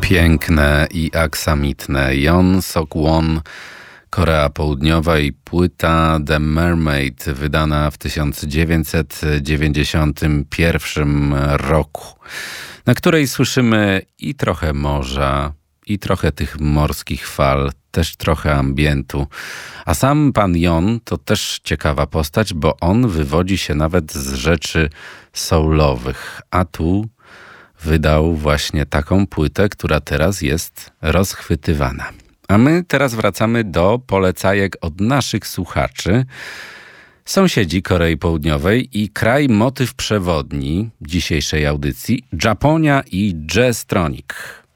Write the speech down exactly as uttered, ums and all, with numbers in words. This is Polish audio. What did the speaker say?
Piękne i aksamitne. Yeon Seok-won, Korea Południowa, i płyta The Mermaid, wydana w tysiąc dziewięćset dziewięćdziesiątym pierwszym roku, na której słyszymy i trochę morza, i trochę tych morskich fal, też trochę ambientu. A sam pan Yeon to też ciekawa postać, bo on wywodzi się nawet z rzeczy soulowych, a tu wydał właśnie taką płytę, która teraz jest rozchwytywana. A my teraz wracamy do polecajek od naszych słuchaczy. Sąsiedzi Korei Południowej i kraj motyw przewodni dzisiejszej audycji, Japonia i Jazztronic.